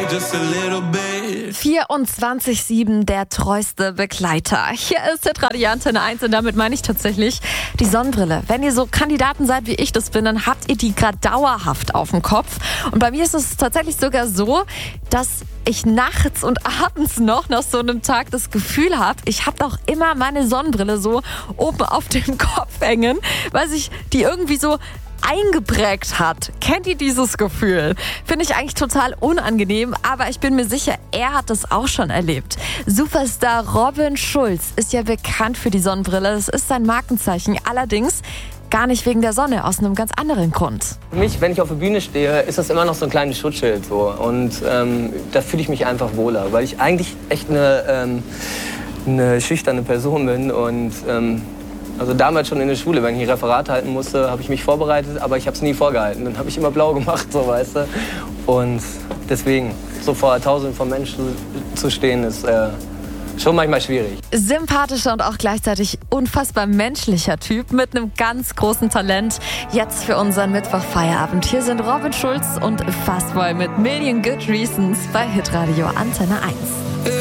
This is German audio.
just a little bit. 24/7 der treueste Begleiter. Hier ist Hitradio Antenne 1 und damit meine ich tatsächlich die Sonnenbrille. Wenn ihr so Kandidaten seid, wie ich das bin, dann habt ihr die gerade dauerhaft auf dem Kopf. Und bei mir ist es tatsächlich sogar so, dass ich nachts und abends noch nach so einem Tag das Gefühl habe, ich habe doch immer meine Sonnenbrille so oben auf dem Kopf hängen, weil sich die irgendwie so eingeprägt hat. Kennt ihr dieses Gefühl? Finde ich eigentlich total unangenehm, aber ich bin mir sicher, er hat das auch schon erlebt. Superstar Robin Schulz ist ja bekannt für die Sonnenbrille. Das ist sein Markenzeichen. Allerdings gar nicht wegen der Sonne, aus einem ganz anderen Grund. Für mich, wenn ich auf der Bühne stehe, ist das immer noch so ein kleines Schutzschild. So. Und da fühle ich mich einfach wohler, weil ich eigentlich echt eine schüchterne Person bin. Und also damals schon in der Schule, wenn ich ein Referat halten musste, habe ich mich vorbereitet, aber ich habe es nie vorgehalten. Dann habe ich immer blau gemacht, so weißt du. Und deswegen, so vor Tausenden von Menschen zu stehen, ist schon manchmal schwierig. Sympathischer und auch gleichzeitig unfassbar menschlicher Typ mit einem ganz großen Talent. Jetzt für unseren Mittwochfeierabend. Hier sind Robin Schulz und Fastboy mit Million Good Reasons bei Hitradio Antenne 1.